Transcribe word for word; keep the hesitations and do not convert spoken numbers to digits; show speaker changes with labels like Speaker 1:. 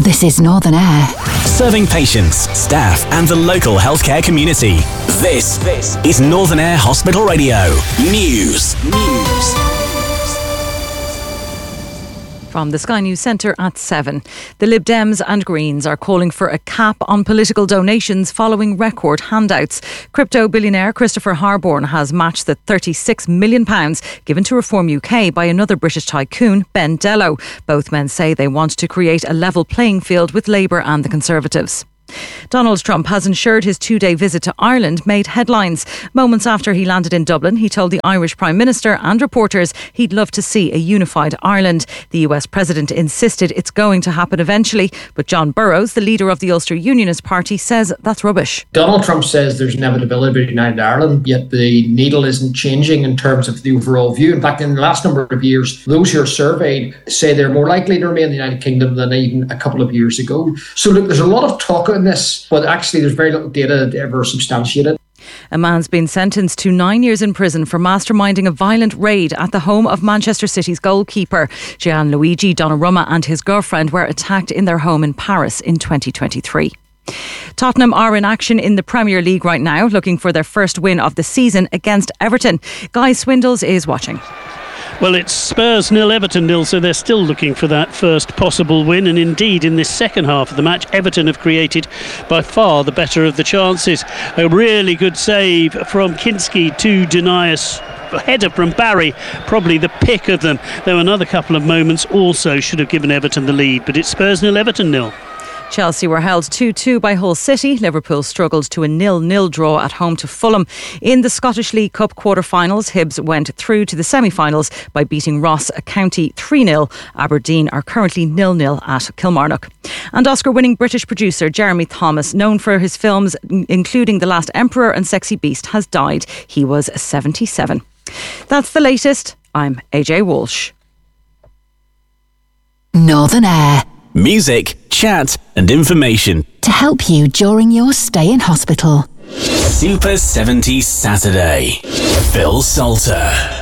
Speaker 1: This is Northern Air.
Speaker 2: Serving patients, staff and the local healthcare community. This, this is Northern Air Hospital Radio. News. News.
Speaker 3: From the Sky News Centre at seven. The Lib Dems and Greens are calling for a cap on political donations following record handouts. Crypto billionaire Christopher Harborne has matched the thirty-six million pounds given to Reform U K by another British tycoon, Ben Dello. Both men say they want to create a level playing field with Labour and the Conservatives. Donald Trump has ensured his two-day visit to Ireland made headlines. Moments after he landed in Dublin, he told the Irish Prime Minister and reporters he'd love to see a unified Ireland. The U S President insisted it's going to happen eventually, but John Burrows, the leader of the Ulster Unionist Party, says that's rubbish.
Speaker 4: Donald Trump says there's inevitability of United Ireland, yet the needle isn't changing in terms of the overall view. In fact, in the last number of years, those who are surveyed say they're more likely to remain in the United Kingdom than even a couple of years ago. So look, there's a lot of talk in this, but actually there's very little data to ever substantiate it.
Speaker 3: A man's been sentenced to nine years in prison for masterminding a violent raid at the home of Manchester City's goalkeeper. Gianluigi Donnarumma and his girlfriend were attacked in their home in Paris in twenty twenty-three. Tottenham are in action in the Premier League right now, looking for their first win of the season against Everton. Guy Swindles is watching.
Speaker 5: Well, it's Spurs nil, Everton nil, so they're still looking for that first possible win. And indeed, in this second half of the match, Everton have created by far the better of the chances. A really good save from Kinski to deny us. A header from Barry, probably the pick of them. There were another couple of moments also should have given Everton the lead, but it's Spurs nil, Everton nil.
Speaker 3: Chelsea were held two two by Hull City. Liverpool struggled to a nil nil draw at home to Fulham. In the Scottish League Cup quarter-finals, Hibs went through to the semi-finals by beating Ross County three nil. Aberdeen are currently nil nil at Kilmarnock. And Oscar-winning British producer Jeremy Thomas, known for his films including The Last Emperor and Sexy Beast, has died. He was seventy-seven. That's the latest. I'm A J Walsh.
Speaker 1: Northern Air.
Speaker 2: Music, chat and information
Speaker 1: to help you during your stay in hospital.
Speaker 2: Super seventies Saturday. Phil Salter.